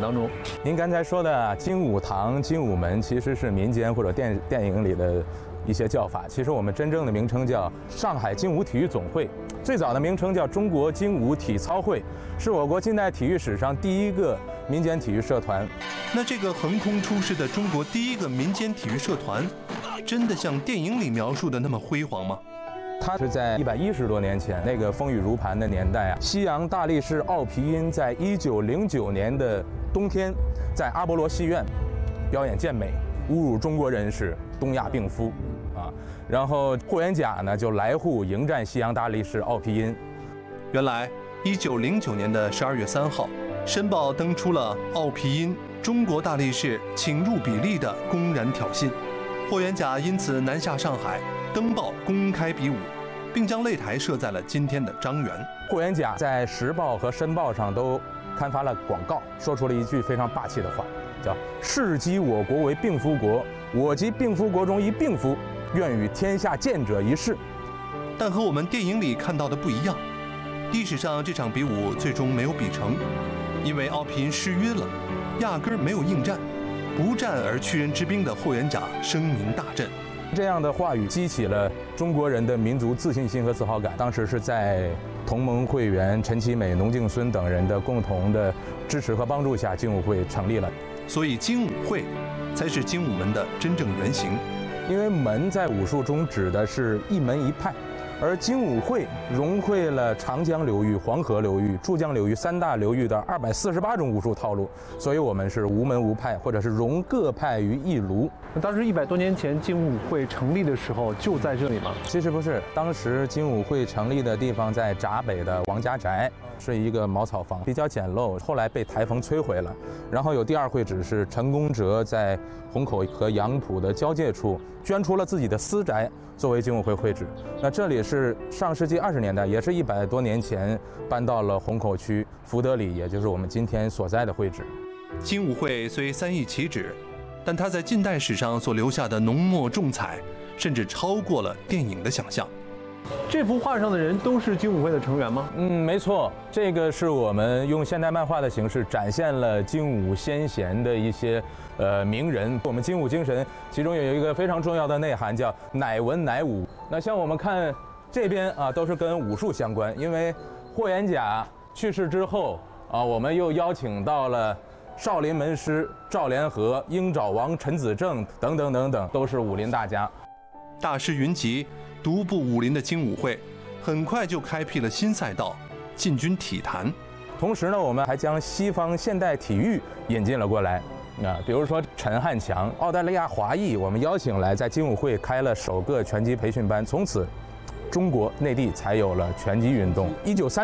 当中。 您刚才说的精武堂、精武门，其实是民间或者电影里的一些叫法。其实我们真正的名称叫上海精武体育总会，最早的名称叫中国精武体操会，是我国近代体育史上第一个民间体育社团。 那这个横空出世的中国第一个民间体育社团，真的像电影里描述的那么辉煌吗？ 它是在110多年前那个风雨如磐的年代啊，西洋大力士奥皮音在1909年的冬天，在阿波罗戏院表演健美，侮辱中国人是东亚病夫啊。然后霍元甲呢就来沪迎战西洋大力士奥皮音。 原来1909年的12月3号，《申报》登出了奥皮音中国大力士请入比例的公然挑衅，霍元甲因此南下上海，登报公开比武，并将擂台设在了今天的张园。 霍元甲在《时报》和《申报》上都刊发了广告，说出了一句非常霸气的话，叫“世讥我国为病夫国，我即病夫国中一病夫，愿与天下健者一试”。 但和我们电影里看到的不一样，历史上这场比武最终没有比成，因为奥皮音失约了，压根儿没有应战，不战而屈人之兵的霍元甲声名大振。 这样的话语激起了中国人的民族自信心和自豪感。当时是在同盟会员陈其美、农敬孙等人的共同的支持和帮助下，精武会成立了。 所以精武会才是精武门的真正原型。 因为门在武术中指的是一门一派，而精武会融汇了长江流域、黄河流域、珠江流域3大流域的248种武术套路，所以我们是无门无派，或者是融各派于一炉。 当时100多年前精武会成立的时候就在这里吗？ 其实不是，当时精武会成立的地方在闸北的王家宅，是一个茅草房，比较简陋，后来被台风摧毁了。然后有第二会址是陈公哲在虹口和杨浦的交界处捐出了自己的私宅作为精武会会址。那这里是上世纪20年代，也是100多年前搬到了虹口区福德里，也就是我们今天所在的会址。 精武会虽3易其址，但它在近代史上所留下的浓墨重彩，甚至超过了电影的想象。 这幅画上的人都是精武会的成员吗？ 没错，这个是我们用现代漫画的形式展现了精武先贤的一些名人。我们精武精神其中有一个非常重要的内涵，叫乃文乃武。那像我们看这边啊，都是跟武术相关，因为霍元甲去世之后啊，我们又邀请到了少林门师赵连和、鹰爪王陈子正等等等等，都是武林大家。 大师云集，独步武林的精武会很快就开辟了新赛道，进军体坛。 同时呢，我们还将西方现代体育引进了过来。比如说陈汉强，澳大利亚华裔，我们邀请来，在精武会开了首个拳击培训班，从此中国内地才有了拳击运动。1930